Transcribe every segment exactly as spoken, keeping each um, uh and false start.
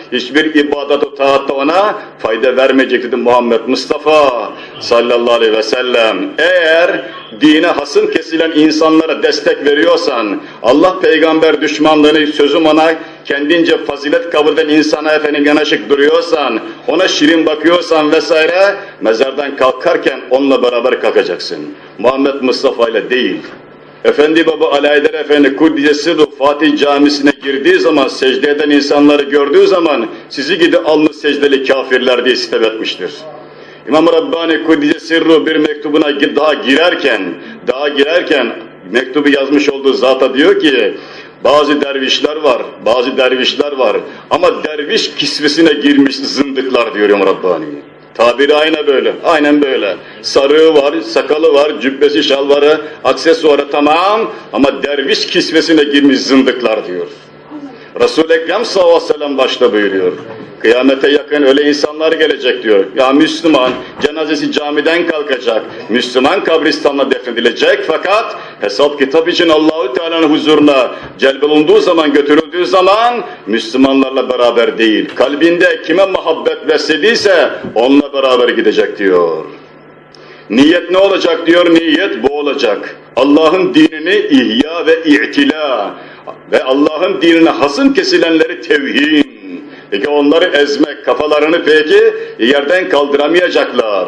hiçbir ibadet-i taatta ona fayda vermeyecek dedi Muhammed Mustafa sallallahu aleyhi ve sellem. Eğer dine hasım kesilen insanlara destek veriyorsan, Allah peygamber düşmanlığını sözüm ona kendince fazilet kabul eden insana efendim yanaşık duruyorsan, ona şirin bakıyorsan vesaire, mezardan kalkarken onunla beraber kalkacaksın. Muhammed Mustafa ile değil. Efendi Baba Ali Haydar Efendi Kuddisesi Ruh Fatih Camisi'ne girdiği zaman, secde eden insanları gördüğü zaman sizi gidi alnı secdeli kafirler diye sitem etmiştir. İmam Rabbani Kuddisesi Ruh bir mektubuna daha girerken, daha girerken mektubu yazmış olduğu zata diyor ki, bazı dervişler var, bazı dervişler var ama derviş kisvesine girmiş zındıklar diyor İmam Rabbani. Tabiri aynen böyle, aynen böyle. Sarığı var, sakalı var, cübbesi, şalvarı, aksesuarı tamam ama derviş kisvesine girmiş zındıklar diyor. Resul-i Ekrem sallallahu aleyhi ve sellem başta buyuruyor. Kıyamete yakın öyle insanlar gelecek diyor. Ya Müslüman cenazesi camiden kalkacak, Müslüman kabristanla defnedilecek fakat hesap kitap için Allah-u Teala'nın huzuruna celbolunduğu zaman, götürüldüğü zaman Müslümanlarla beraber değil. Kalbinde kime muhabbet beslediyse onunla beraber gidecek diyor. Niyet ne olacak diyor? Niyet bu olacak. Allah'ın dinini ihya ve i'tila ve Allah'ın dinine hasım kesilenleri tevhin. Peki onları ezmek, kafalarını peki yerden kaldıramayacaklar.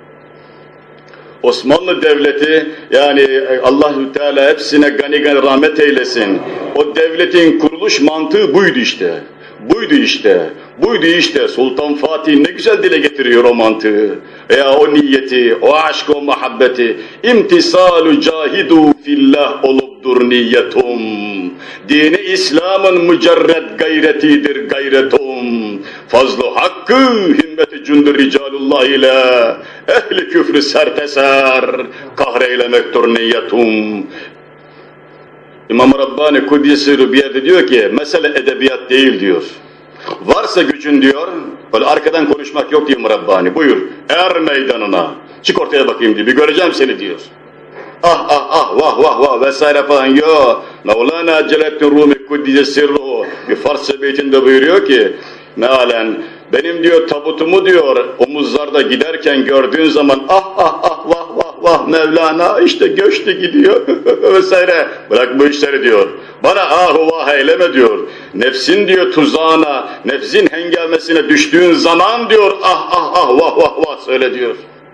Osmanlı Devleti, yani Allah-u Teala hepsine gani gani rahmet eylesin. O devletin kuruluş mantığı buydu işte. Buydu işte. Buydu işte. Sultan Fatih ne güzel dile getiriyor o mantığı. Veya o niyeti, o aşk, o muhabbeti. İmtisalu cahidu fillah olubdur niyetum. Dini İslam'ın mücerred gayretidir gayretum. Fazlu hakkı himmeti cündü ricalullah ile ehli küfrü serteser kahreylemektur niyetum. İmam Rabbani Kuddisesi Rübiyet'e diyor ki mesele edebiyat değil diyor. Varsa gücün diyor, böyle arkadan konuşmak yok diyor Rabbani. Buyur, er meydanına, çık ortaya bakayım diyor, bir göreceğim seni diyor. Ah ah ah, vah vah vah vesaire falan yok. Mevlana Celaleddin Rumi Kuddisesi Sirruhu bir Farsça beytinde buyuruyor ki, mealen benim diyor tabutumu diyor omuzlarda giderken gördüğün zaman ah ah ah vah vah vah Mevlana işte göçtü gidiyor vesaire. Bırak bu işleri diyor. Bana ahu vah eyleme diyor. Nefsin diyor tuzağına, nefsin hengamesine düştüğün zaman diyor ah ah ah vah vah vah söyle diyor.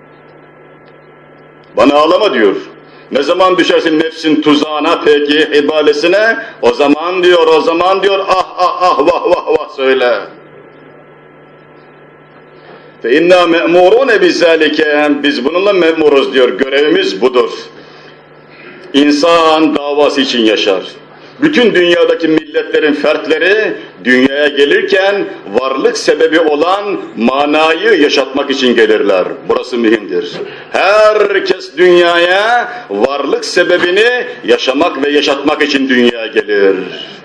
Bana ağlama diyor. Ne zaman düşersin nefsin tuzağına peki ibalesine? O zaman diyor, o zaman diyor ah ah ah vah vah vah söyle. Fe inna me'murune bizalike, biz bununla memuruz diyor, görevimiz budur. İnsan davası için yaşar. Bütün dünyadaki milletlerin fertleri dünyaya gelirken varlık sebebi olan manayı yaşatmak için gelirler. Burası mühimdir. Herkes dünyaya varlık sebebini yaşamak ve yaşatmak için dünyaya gelir.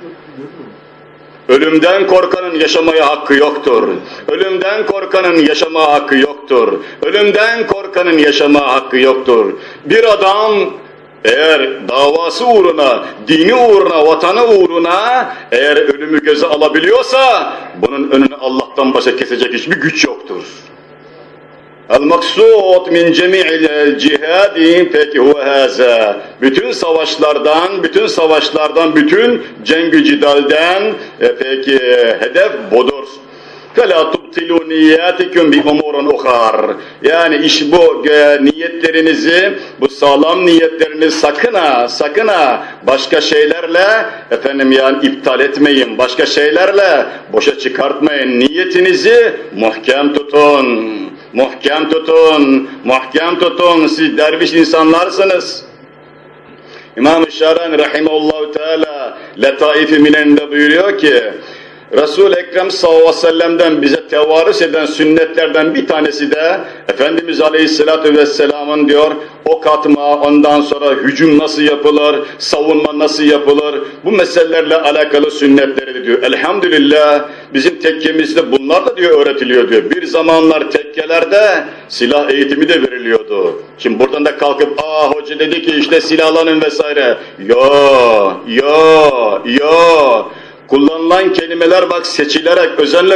Ölümden korkanın yaşamaya hakkı yoktur. Ölümden korkanın yaşama hakkı yoktur. Ölümden korkanın yaşama hakkı yoktur. Bir adam eğer davası uğruna, dini uğruna, vatanı uğruna eğer ölümü göze alabiliyorsa bunun önünü Allah'tan başka kesecek hiçbir güç yoktur. El-maksud min cemi'il cihadi peki huve haza. Bütün savaşlardan, bütün savaşlardan, bütün cengü cidalden e, peki hedef budur. فَلَا تُبْتِلُوا نِيَّاتِكُمْ بِأُمُورٍ اُخَارٍ. Yani iş bu e, niyetlerinizi, bu sağlam niyetlerinizi sakın ha, sakın ha başka şeylerle efendim yani iptal etmeyin, başka şeylerle boşa çıkartmayın. Niyetinizi muhkem tutun, muhkem tutun, muhkem tutun. Siz derviş insanlarsınız. İmam-ı Şarani rahimahullahu teala Letaif-i Minen'de buyuruyor ki Resul-i Ekrem sallallahu aleyhi ve sellem'den bize tevarüs eden sünnetlerden bir tanesi de Efendimiz aleyhissalatu vesselamın diyor ok atma, ondan sonra hücum nasıl yapılır, savunma nasıl yapılır, bu meselelerle alakalı sünnetleri diyor. Elhamdülillah bizim tekkemizde bunlar da diyor öğretiliyor diyor. Bir zamanlar tekkelerde silah eğitimi de veriliyordu. Şimdi buradan da kalkıp aa hoca dedi ki işte silahlanın vesaire. Yo, yo, yo. Kullanılan kelimeler bak seçilerek özenle